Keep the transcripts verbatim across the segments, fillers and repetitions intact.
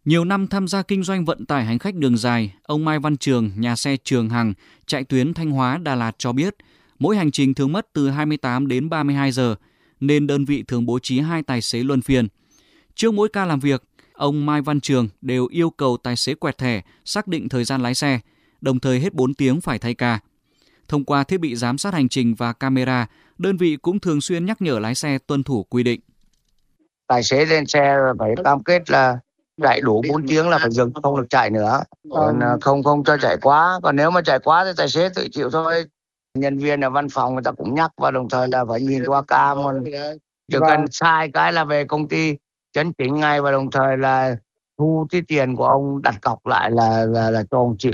Nhiều năm tham gia kinh doanh vận tải hành khách đường dài, ông Mai Văn Trường, nhà xe Trường Hằng, chạy tuyến Thanh Hóa - Đà Lạt cho biết, mỗi hành trình thường mất từ hai mươi tám đến ba mươi hai giờ, nên đơn vị thường bố trí hai tài xế luân phiên. Trước mỗi ca làm việc, ông Mai Văn Trường đều yêu cầu tài xế quẹt thẻ, xác định thời gian lái xe, đồng thời hết bốn tiếng phải thay ca. Thông qua thiết bị giám sát hành trình và camera, đơn vị cũng thường xuyên nhắc nhở lái xe tuân thủ quy định. Tài xế lên xe phải cam kết là chạy đủ bốn tiếng là phải dừng, không được chạy nữa. Còn không không cho chạy quá. Còn nếu mà chạy quá thì tài xế tự chịu thôi. Nhân viên ở văn phòng người ta cũng nhắc, và đồng thời là phải nhìn qua cam. Chỉ cần sai cái là về công ty chấn chỉnh ngay, và đồng thời là thu cái tiền của ông đặt cọc lại là là là cho ông chịu.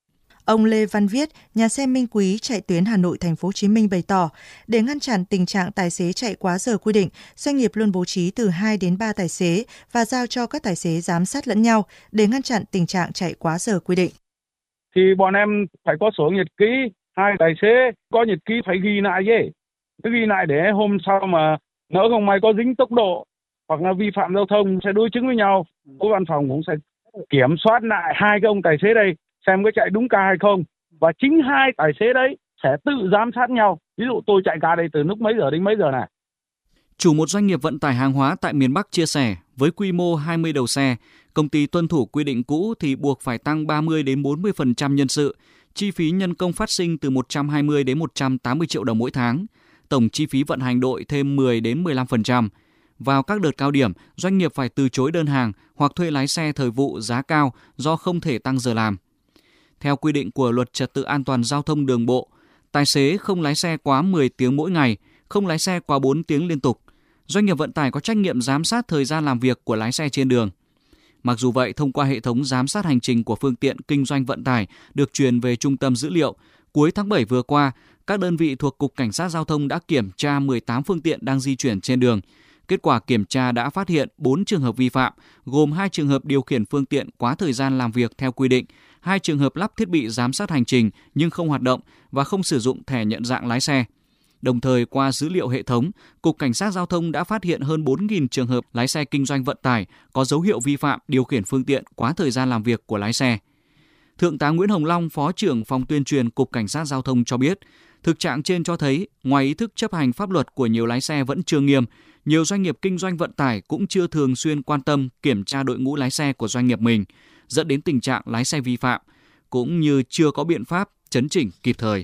Ông Lê Văn Viết, nhà xe Minh Quý chạy tuyến Hà Nội Thành phố Hồ Chí Minh bày tỏ, để ngăn chặn tình trạng tài xế chạy quá giờ quy định, doanh nghiệp luôn bố trí từ hai đến ba tài xế và giao cho các tài xế giám sát lẫn nhau để ngăn chặn tình trạng chạy quá giờ quy định. Thì bọn em phải có sổ nhật ký, hai tài xế có nhật ký phải ghi lại chứ. Cứ ghi lại để hôm sau mà nỡ không may có dính tốc độ hoặc là vi phạm giao thông sẽ đối chứng với nhau. Mỗi văn phòng cũng sẽ kiểm soát lại hai cái ông tài xế đây, xem có chạy đúng ca hay không, và chính hai tài xế đấy sẽ tự giám sát nhau. Ví dụ tôi chạy ca đây từ lúc mấy giờ đến mấy giờ này. Chủ một doanh nghiệp vận tải hàng hóa tại miền Bắc chia sẻ, với quy mô hai mươi đầu xe, công ty tuân thủ quy định cũ thì buộc phải tăng ba mươi đến bốn mươi phần trăm nhân sự, chi phí nhân công phát sinh từ một trăm hai mươi đến một trăm tám mươi triệu đồng mỗi tháng, tổng chi phí vận hành đội thêm mười đến mười lăm phần trăm. Vào các đợt cao điểm, doanh nghiệp phải từ chối đơn hàng hoặc thuê lái xe thời vụ giá cao do không thể tăng giờ làm. Theo quy định của Luật Trật tự an toàn giao thông đường bộ, tài xế không lái xe quá mười tiếng mỗi ngày, không lái xe quá bốn tiếng liên tục. Doanh nghiệp vận tải có trách nhiệm giám sát thời gian làm việc của lái xe trên đường. Mặc dù vậy, thông qua hệ thống giám sát hành trình của phương tiện kinh doanh vận tải được truyền về trung tâm dữ liệu, cuối tháng bảy vừa qua, các đơn vị thuộc Cục Cảnh sát Giao thông đã kiểm tra mười tám phương tiện đang di chuyển trên đường. Kết quả kiểm tra đã phát hiện bốn trường hợp vi phạm, gồm hai trường hợp điều khiển phương tiện quá thời gian làm việc theo quy định, hai trường hợp lắp thiết bị giám sát hành trình nhưng không hoạt động và không sử dụng thẻ nhận dạng lái xe. Đồng thời, qua dữ liệu hệ thống, Cục Cảnh sát Giao thông đã phát hiện hơn bốn nghìn trường hợp lái xe kinh doanh vận tải có dấu hiệu vi phạm điều khiển phương tiện quá thời gian làm việc của lái xe. Thượng tá Nguyễn Hồng Long, Phó trưởng Phòng tuyên truyền Cục Cảnh sát Giao thông cho biết, thực trạng trên cho thấy ngoài ý thức chấp hành pháp luật của nhiều lái xe vẫn chưa nghiêm, nhiều doanh nghiệp kinh doanh vận tải cũng chưa thường xuyên quan tâm kiểm tra đội ngũ lái xe của doanh nghiệp mình, dẫn đến tình trạng lái xe vi phạm, cũng như chưa có biện pháp chấn chỉnh kịp thời.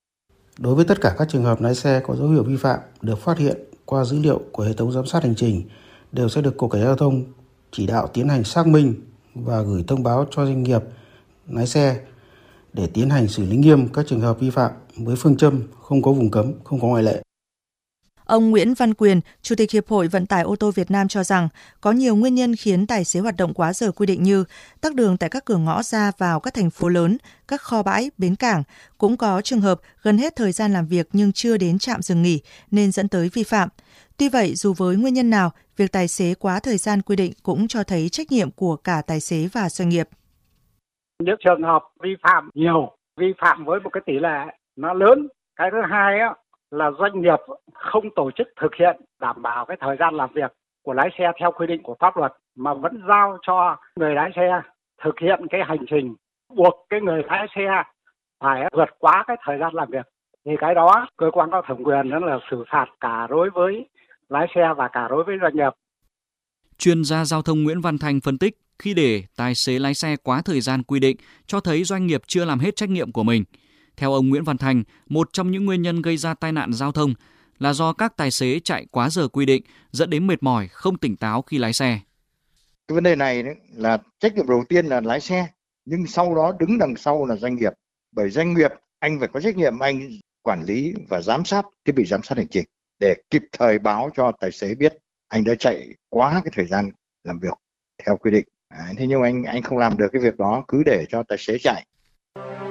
Đối với tất cả các trường hợp lái xe có dấu hiệu vi phạm được phát hiện qua dữ liệu của hệ thống giám sát hành trình đều sẽ được Cục Cảnh sát Giao thông chỉ đạo tiến hành xác minh và gửi thông báo cho doanh nghiệp lái xe để tiến hành xử lý nghiêm các trường hợp vi phạm với phương châm không có vùng cấm, không có ngoại lệ. Ông Nguyễn Văn Quyền, Chủ tịch Hiệp hội Vận tải ô tô Việt Nam cho rằng có nhiều nguyên nhân khiến tài xế hoạt động quá giờ quy định như tắc đường tại các cửa ngõ ra vào các thành phố lớn, các kho bãi, bến cảng. Cũng có trường hợp gần hết thời gian làm việc nhưng chưa đến trạm dừng nghỉ nên dẫn tới vi phạm. Tuy vậy, dù với nguyên nhân nào, việc tài xế quá thời gian quy định cũng cho thấy trách nhiệm của cả tài xế và doanh nghiệp. Những trường hợp vi phạm nhiều, vi phạm với một cái tỷ lệ nó lớn. Cái thứ hai á, là doanh nghiệp không tổ chức thực hiện đảm bảo cái thời gian làm việc của lái xe theo quy định của pháp luật, mà vẫn giao cho người lái xe thực hiện cái hành trình, buộc cái người lái xe phải vượt quá cái thời gian làm việc. Thì cái đó cơ quan có thẩm quyền đó là xử phạt cả đối với lái xe và cả đối với doanh nghiệp. Chuyên gia giao thông Nguyễn Văn Thanh phân tích, khi để tài xế lái xe quá thời gian quy định cho thấy doanh nghiệp chưa làm hết trách nhiệm của mình. Theo ông Nguyễn Văn Thành, một trong những nguyên nhân gây ra tai nạn giao thông là do các tài xế chạy quá giờ quy định, dẫn đến mệt mỏi, không tỉnh táo khi lái xe. Cái vấn đề này là trách nhiệm đầu tiên là lái xe, nhưng sau đó đứng đằng sau là doanh nghiệp. Bởi doanh nghiệp, anh phải có trách nhiệm anh quản lý và giám sát thiết bị giám sát hành trình để kịp thời báo cho tài xế biết anh đã chạy quá cái thời gian làm việc theo quy định. À, thế nhưng anh anh không làm được cái việc đó, cứ để cho tài xế chạy.